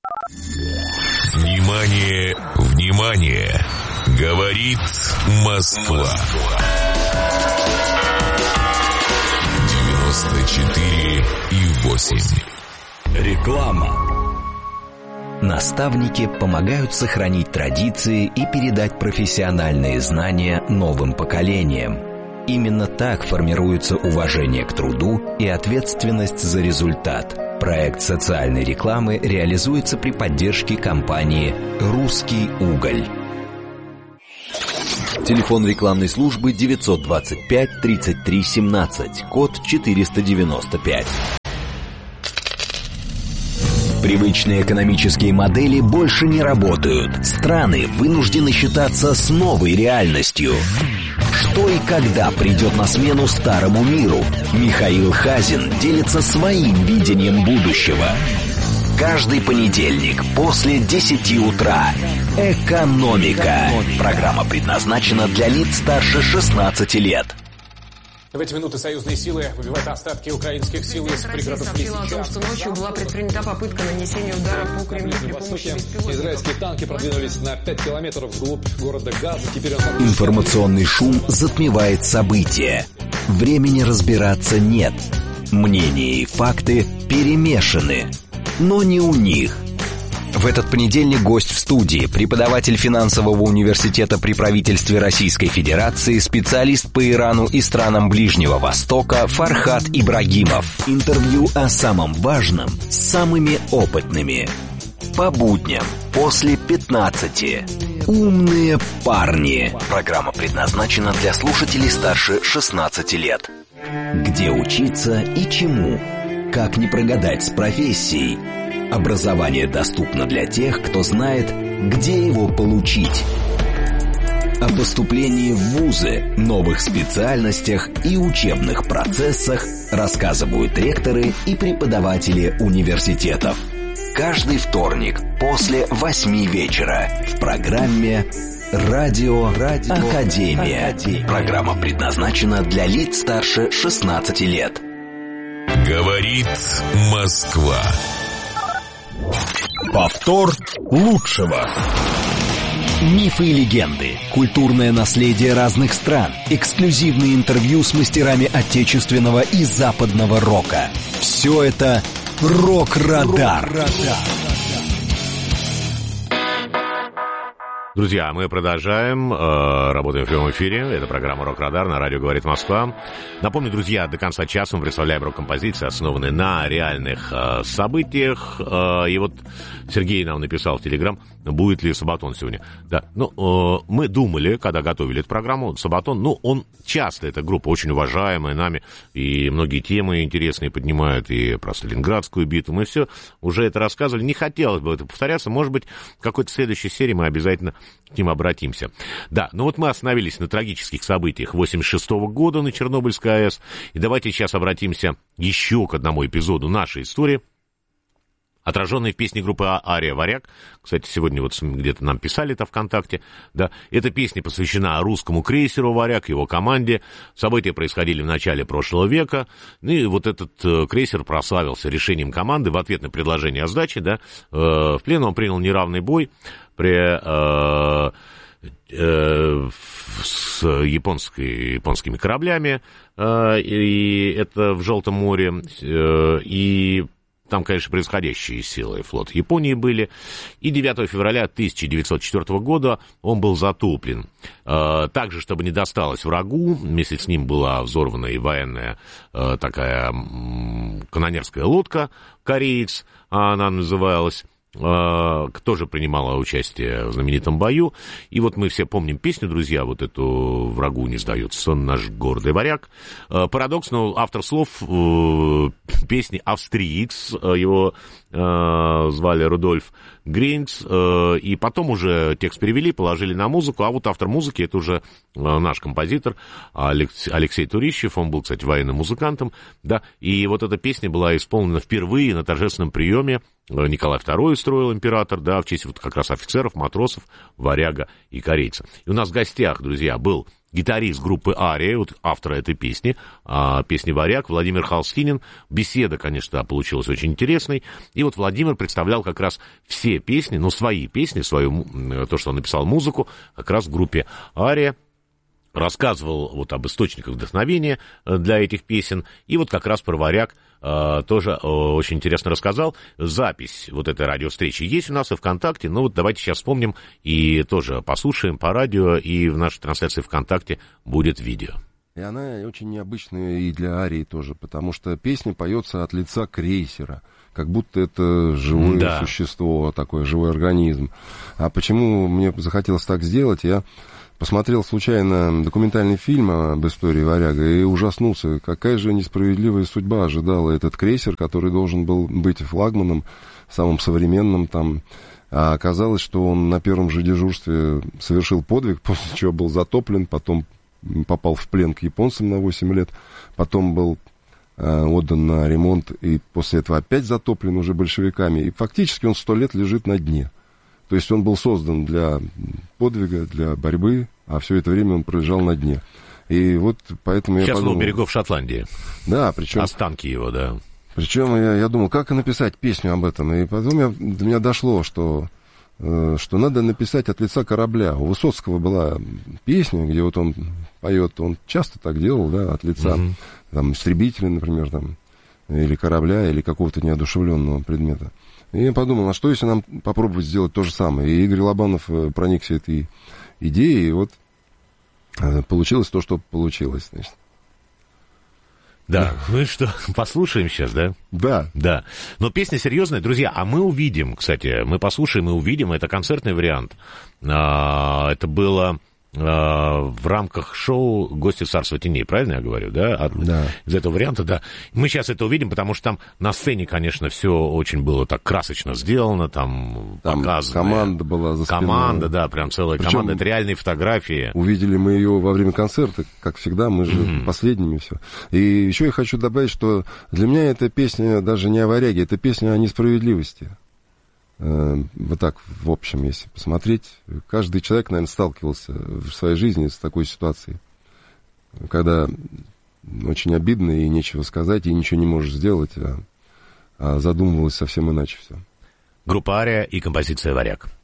Внимание, внимание! Говорит Москва. 94,8. Реклама. Наставники помогают сохранить традиции и передать профессиональные знания новым поколениям. Именно так формируется уважение к труду и ответственность за результат. Проект социальной рекламы реализуется при поддержке компании «Русский уголь». Телефон рекламной службы 925 33 17, код 495. Привычные экономические модели больше не работают. Страны вынуждены считаться с новой реальностью. Что и когда придет на смену старому миру? Михаил Хазин делится своим видением будущего. Каждый понедельник после 10 утра. «Экономика». Программа предназначена для лиц старше 16 лет. В эти минуты союзные силы выбивают остатки украинских сил из пригородов Лисича. Россия сообщила о том, что ночью была предпринята попытка нанесения удара по Кремлю при помощи беспилотников. Израильские танки продвинулись на 5 километров вглубь города Газа. Теперь Информационный шум затмевает события. Времени разбираться нет. Мнения и факты перемешаны. Но не у них. В этот понедельник гость в студии, преподаватель финансового университета при правительстве Российской Федерации, специалист по Ирану и странам Ближнего Востока Фархад Ибрагимов. Интервью о самом важном с самыми опытными. По будням после 15. «Умные парни». Программа предназначена для слушателей старше 16 лет. Где учиться и чему? Как не прогадать с профессией? Образование доступно для тех, кто знает, где его получить. О поступлении в вузы, новых специальностях и учебных процессах рассказывают ректоры и преподаватели университетов. Каждый вторник после 8 вечера в программе «Радио Академия». Программа предназначена для лиц старше 16 лет. Говорит Москва. Повтор лучшего. Мифы и легенды, культурное наследие разных стран, эксклюзивные интервью с мастерами отечественного и западного рока. Все это «Рок-Радар». Друзья, мы продолжаем, работаем в прямом эфире. Это программа «Рок-Радар» на радио «Говорит Москва». Напомню, друзья, до конца часа мы представляем рок-композиции, основанные на реальных событиях. И вот Сергей нам написал в Телеграм, будет ли Сабатон сегодня. Да, ну, мы думали, когда готовили эту программу, Сабатон, ну, он часто, эта группа очень уважаемая нами, и многие темы интересные поднимают, и про Сталинградскую битву. Мы все уже это рассказывали. Не хотелось бы это повторяться. Может быть, в какой-то следующей серии мы обязательно к ним обратимся. Да, ну вот мы остановились на трагических событиях 1986 года на Чернобыльской АЭС. И давайте сейчас обратимся еще к одному эпизоду нашей истории, отраженной в песне группы «Ария Варяг». Кстати, сегодня вот где-то нам писали это ВКонтакте. Да, эта песня посвящена русскому крейсеру «Варяг», его команде. События происходили в начале прошлого века. И вот этот крейсер прославился решением команды в ответ на предложение о сдаче. Да, в плен он принял неравный бой с японскими кораблями. И это в Желтом море. И там, конечно, превосходящие силы флот Японии были. И 9 февраля 1904 года он был затоплен. Также, чтобы не досталось врагу, вместе с ним была взорвана и военная такая канонерская лодка «Кореец», она называлась, тоже принимала участие в знаменитом бою. И вот мы все помним песню, друзья, вот эту «Врагу не сдается наш гордый варяг». Парадокс, но автор слов песни австриец, его звали Рудольф Грейнц, и потом уже текст перевели, положили на музыку, а вот автор музыки — это уже наш композитор Алексей Турищев, он был, кстати, военным музыкантом, да, и вот эта песня была исполнена впервые на торжественном приеме. Николай II устроил, император, да, в честь вот как раз офицеров, матросов, варяга и корейца. И у нас в гостях, друзья, был гитарист группы «Ария», вот автора этой песни «Варяг», Владимир Холстинин. Беседа, конечно, получилась очень интересной. И вот Владимир представлял как раз все песни, свои песни, то, что он написал музыку, как раз в группе «Ария». Рассказывал вот об источниках вдохновения для этих песен. И вот как раз про «Варяг» тоже очень интересно рассказал. Запись вот этой радиовстречи есть у нас и ВКонтакте. Ну вот давайте сейчас вспомним и тоже послушаем по радио. И в нашей трансляции ВКонтакте будет видео. И она очень необычная и для Арии тоже, потому что песня поется от лица крейсера. Как будто это живое существо, такой живой организм. А почему мне захотелось так сделать? Я посмотрел случайно документальный фильм об истории «Варяга» и ужаснулся, какая же несправедливая судьба ожидала этот крейсер, который должен был быть флагманом, самым современным там. А оказалось, что он на первом же дежурстве совершил подвиг, после чего был затоплен, потом попал в плен к японцам на 8 лет, потом был отдан на ремонт, и после этого опять затоплен уже большевиками. И фактически он 100 лет лежит на дне. То есть он был создан для подвига, для борьбы, а все это время он пролежал на дне. И вот поэтому сейчас я подумал... у берегов Шотландии. Да, причем... Останки его, да. Причем я думал, как написать песню об этом. И потом до меня дошло, что надо написать от лица корабля. У Высоцкого была песня, где вот он поет, он часто так делал, да, от лица там, истребителя, например, там, или корабля, или какого-то неодушевленного предмета. И я подумал, а что если нам попробовать сделать то же самое? И Игорь Лобанов проникся этой идеей, и вот получилось то, что получилось, значит. Да, ну и что, послушаем сейчас, да? Да. Да. Но песня серьезная, друзья, а мы увидим, кстати, мы послушаем и увидим, это концертный вариант. Это было в рамках шоу «Гости в царство теней», правильно я говорю, да? Да. Из этого варианта, да. Мы сейчас это увидим, потому что там на сцене, конечно, все очень было так красочно сделано, там показано. Команда была за спиной. Команда, да, прям целая команда, это реальные фотографии. Увидели мы ее во время концерта, как всегда, мы же последними все. И еще я хочу добавить, что для меня эта песня даже не о варяге, это песня о несправедливости. Вот так, в общем, если посмотреть, каждый человек, наверное, сталкивался в своей жизни с такой ситуацией, когда очень обидно и нечего сказать, и ничего не можешь сделать, а задумывалось совсем иначе все. Группа «Ария» и композиция «Варяг».